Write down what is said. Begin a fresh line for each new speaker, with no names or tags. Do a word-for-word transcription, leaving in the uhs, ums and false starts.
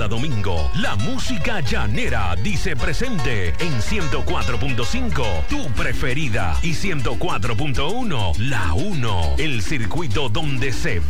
cada domingo, la música llanera dice presente en ciento cuatro punto cinco, tu preferida, y ciento cuatro punto uno, la uno, el circuito donde se